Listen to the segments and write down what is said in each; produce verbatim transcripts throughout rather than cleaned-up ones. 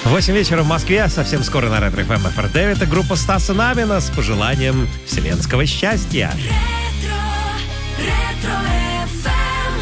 восемь вечера в Москве. Совсем скоро на Ретро эф эм эф эр девять. Это группа Стаса Намина с пожеланием вселенского счастья. Ретро, ретро эф эм.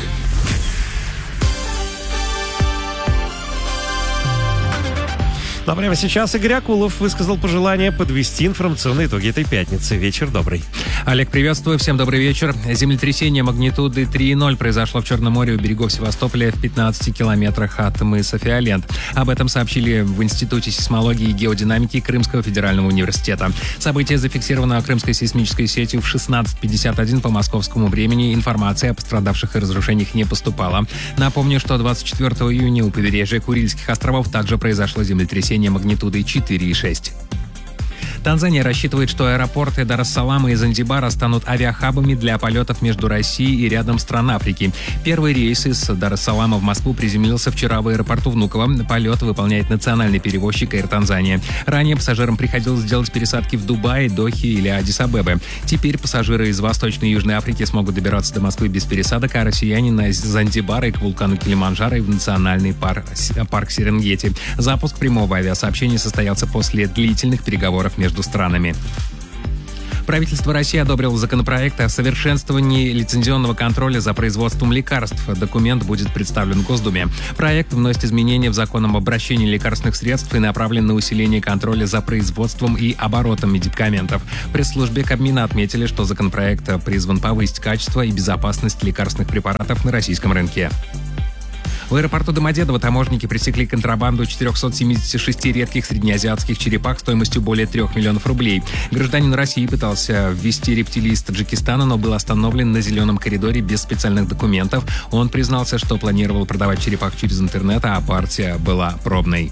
Но прямо сейчас Игорь Акулов высказал пожелание подвести информационные итоги этой пятницы. Вечер добрый. Олег, приветствую. Всем добрый вечер. Землетрясение магнитуды три и ноль произошло в Черном море у берегов Севастополя в пятнадцати километрах от мыса Фиолент. Об этом сообщили в Институте сейсмологии и геодинамики Крымского федерального университета. Событие зафиксировано Крымской сейсмической сетью в шестнадцать пятьдесят один по московскому времени. Информация о пострадавших и разрушениях не поступала. Напомню, что двадцать четвёртого июня у побережья Курильских островов также произошло землетрясение магнитудой четыре и шесть. Танзания рассчитывает, что аэропорты Дар-эс-Салама и Занзибара станут авиахабами для полетов между Россией и рядом стран Африки. Первый рейс из Дар-эс-Салама в Москву приземлился вчера в аэропорту Внуково. Полет выполняет национальный перевозчик Air Tanzania. Ранее пассажирам приходилось делать пересадки в Дубае, Дохе или Аддис-Абебе. Теперь пассажиры из Восточной и Южной Африки смогут добираться до Москвы без пересадок, а россияне на Занзибар и к вулкану Килиманджаро и в национальный парк, парк Серенгети. Запуск прямого авиасообщения состоялся после длительных переговоров между странами. Правительство России одобрило законопроект о совершенствовании лицензионного контроля за производством лекарств. Документ будет представлен в Госдуме. Проект вносит изменения в закон об обращении лекарственных средств и направлен на усиление контроля за производством и оборотом медикаментов. В пресс-службе Кабмина отметили, что законопроект призван повысить качество и безопасность лекарственных препаратов на российском рынке. В аэропорту Домодедово таможенники пресекли контрабанду четырехсот семидесяти шести редких среднеазиатских черепах стоимостью более трех миллионов рублей. Гражданин России пытался ввести рептилии из Таджикистана, но был остановлен на зеленом коридоре без специальных документов. Он признался, что планировал продавать черепах через интернет, а партия была пробной.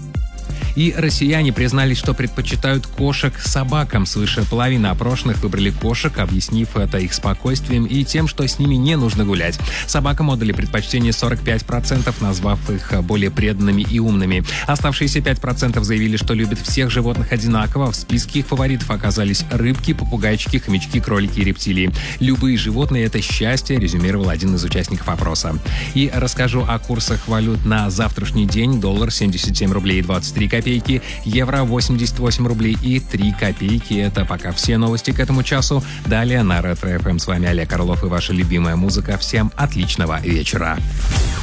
И россияне признались, что предпочитают кошек собакам. Свыше половины опрошенных выбрали кошек, объяснив это их спокойствием и тем, что с ними не нужно гулять. Собакам отдали предпочтение сорок пять процентов, назвав их более преданными и умными. Оставшиеся пять процентов заявили, что любят всех животных одинаково. В списке их фаворитов оказались рыбки, попугайчики, хомячки, кролики и рептилии. Любые животные — это счастье, резюмировал один из участников опроса. И расскажу о курсах валют на завтрашний день. Доллар семьдесят семь рублей двадцать три копейки. Евро восемьдесят восемь рублей и три копейки. Это пока все новости к этому часу. Далее на Ретро эф эм. С вами Олег Орлов и ваша любимая музыка. Всем отличного вечера.